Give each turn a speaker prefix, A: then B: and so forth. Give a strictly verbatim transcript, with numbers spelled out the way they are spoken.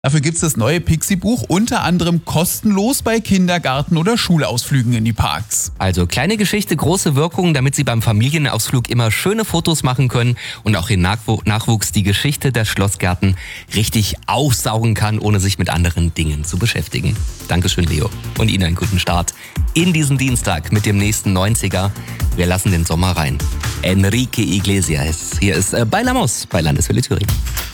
A: Dafür gibt es das neue Pixie-Buch unter anderem kostenlos bei Kindergarten- oder Schulausflügen in die Parks.
B: Also kleine Geschichte, große Wirkung, damit Sie beim Familienausflug immer schöne Fotos machen können und auch Ihr Nachw- Nachwuchs die Geschichte der Schlossgärten richtig aufsaugen kann, ohne sich mit anderen Dingen zu beschäftigen. Dankeschön, Leo. Und Ihnen einen guten Start in diesen Dienstag mit dem nächsten neunziger. Wir lassen den Sommer rein. Enrique Iglesias. Hier ist äh, Bailamos bei Landeswelle Thüringen.